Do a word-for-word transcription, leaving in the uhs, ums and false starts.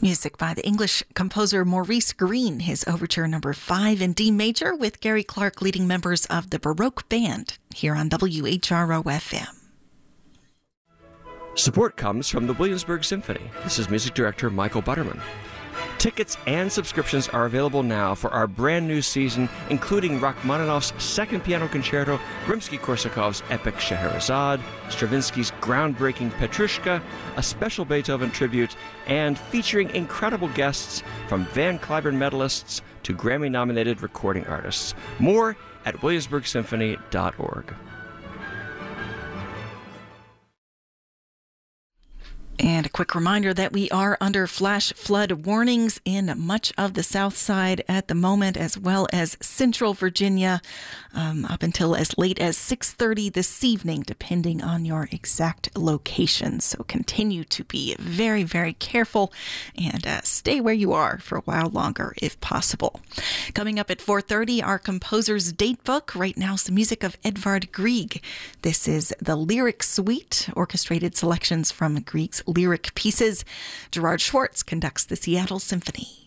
Music by the English composer Maurice Greene, his overture number five in D major with Gary Clark leading members of the Baroque Band here on W H R O F M. Support comes from the Williamsburg Symphony. This is music director Michael Butterman. Tickets and subscriptions are available now for our brand new season, including Rachmaninoff's Second Piano Concerto, Rimsky-Korsakov's epic Scheherazade, Stravinsky's groundbreaking Petrushka, a special Beethoven tribute, and featuring incredible guests from Van Cliburn medalists to Grammy-nominated recording artists. More at williamsburg symphony dot org. And a quick reminder that we are under flash flood warnings in much of the South Side at the moment, as well as Central Virginia, um, up until as late as six thirty this evening, depending on your exact location. So continue to be very, very careful and uh, stay where you are for a while longer if possible. Coming up at four thirty, our composer's date book. Right now, some music of Edvard Grieg. This is the Lyric Suite, orchestrated selections from Grieg's lyric pieces. Gerard Schwartz conducts the Seattle Symphony.